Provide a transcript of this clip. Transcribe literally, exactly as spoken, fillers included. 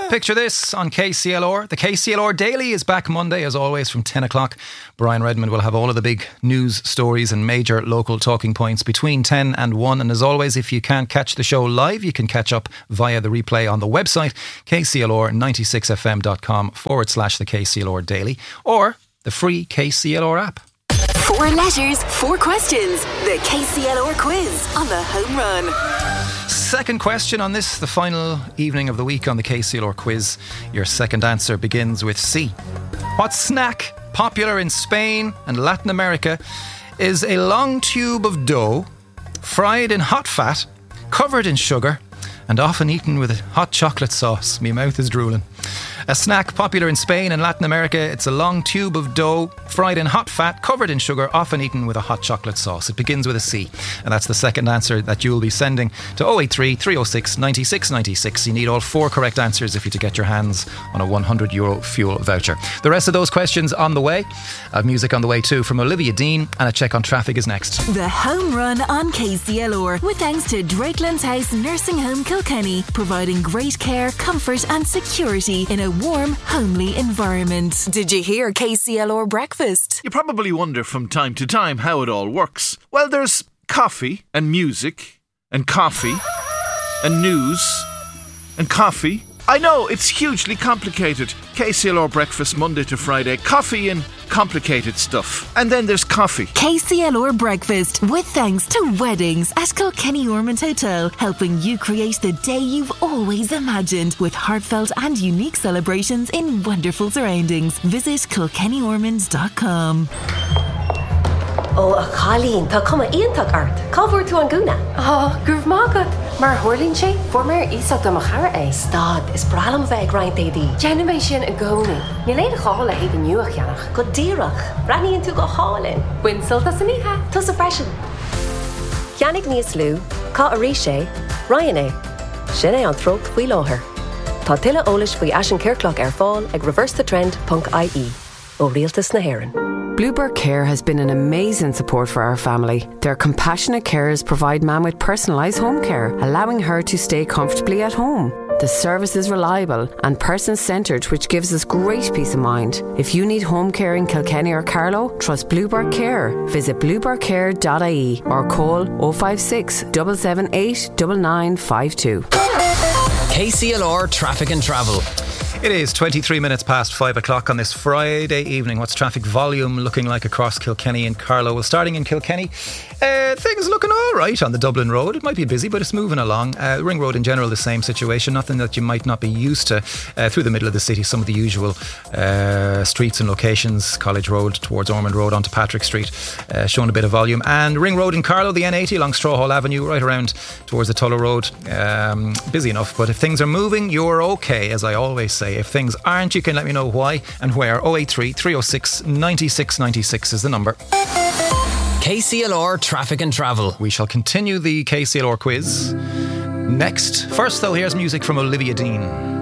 Picture this on K C L R. The K C L R Daily is back Monday, as always, from ten o'clock. Brian Redmond will have all of the big news stories and major local talking points between ten and one. And as always, if you can't catch the show live, you can catch up via the replay on the website, k c l r ninety-six f m dot com forward slash the K C L R Daily, or the free K C L R app. Four letters, four questions. The K C L R quiz on the home run. Second question on this, the final evening of the week on the K C L R quiz. Your second answer begins with C. What snack, popular in Spain and Latin America, is a long tube of dough, fried in hot fat, covered in sugar, and often eaten with a hot chocolate sauce? My mouth is drooling. A snack popular in Spain and Latin America. It's a long tube of dough, fried in hot fat, covered in sugar, often eaten with a hot chocolate sauce. It begins with a C. And that's the second answer that you will be sending to oh eight three, three oh six, nine six nine six. You need all four correct answers if you're to get your hands on a one hundred euro fuel voucher. The rest of those questions on the way. I have music on the way too from Olivia Dean, and a check on traffic is next. The home run on K C L R, with thanks to Drakelands House Nursing Home Kilkenny, providing great care, comfort and security in a warm, homely environment. Did you hear K C L R Breakfast? You probably wonder from time to time how it all works. Well, there's coffee and music and coffee and news and coffee. I know, it's hugely complicated. K C L R Breakfast, Monday to Friday. Coffee and complicated stuff. And then there's coffee. K C L R Breakfast, with thanks to Weddings at Kilkenny Ormond Hotel, helping you create the day you've always imagined, with heartfelt and unique celebrations in wonderful surroundings. Visit kilkenny ormonds dot com. Oh, a Colleen, tá cuma íontach art. Cábhar tú an gúna? Oh, gurb mágad. Mar thuirlín sé, for mar ísach do machara é. Stad, is bralam bheith grind édí. Jenna sin a gcónaí. Ní léad a chála héad an nuach cheannach. Go díreach. Braníonn tú go hálinn. Winsolta san ihe. Tus a freisin. Ceannig níos lú, cá a rí sé, Ryan é. Sin é an trócht faoi láthair. Tá tuile eolais faoi Ashen Kirkloch ar fáil ag reverse the trend dot I E. Ó rialtas na hÉireann. Bluebird Care has been an amazing support for our family. Their compassionate carers provide Mam with personalised home care, allowing her to stay comfortably at home. The service is reliable and person-centred, which gives us great peace of mind. If you need home care in Kilkenny or Carlow, trust Bluebird Care. Visit bluebird care dot I E or call oh five six, seven seven eight, nine nine five two. K C L R Traffic and Travel. It is twenty-three minutes past five o'clock on this Friday evening. What's traffic volume looking like across Kilkenny and Carlow? Well, starting in Kilkenny, uh, things looking all right on the Dublin Road. It might be busy, but it's moving along. Uh, Ring Road in general, the same situation. Nothing that you might not be used to. Uh, through the middle of the city, some of the usual uh, streets and locations. College Road towards Ormond Road onto Patrick Street, uh, showing a bit of volume. And Ring Road in Carlow, the N eighty along Straw Hall Avenue, right around towards the Tulla Road. Um, busy enough, but if things are moving, you're okay, as I always say. If things aren't, you can let me know why and where. oh eight three, three oh six, nine six nine six is the number. K C L R Traffic and Travel. We shall continue the K C L R quiz next. First though, here's music from Olivia Dean.